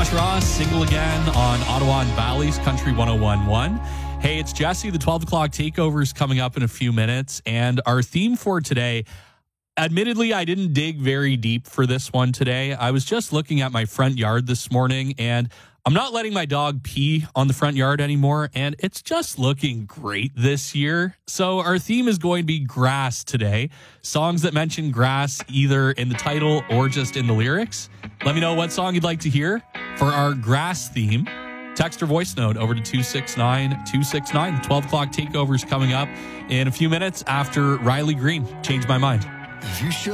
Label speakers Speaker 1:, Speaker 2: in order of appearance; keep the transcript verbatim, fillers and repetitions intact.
Speaker 1: Josh Ross, Single Again on Ottawa and Valley's Country one oh one point one. Hey, it's Jesse. The twelve o'clock takeover is coming up in a few minutes. And our theme for today, admittedly, I didn't dig very deep for this one today. I was just looking at my front yard this morning, and I'm not letting my dog pee on the front yard anymore, and it's just looking great this year. So our theme is going to be grass today. Songs that mention grass either in the title or just in the lyrics. Let me know what song you'd like to hear for our grass theme. Text or voice note over to two six nine two six nine. The twelve o'clock takeover is coming up in a few minutes after Riley Green. Change My Mind.
Speaker 2: You should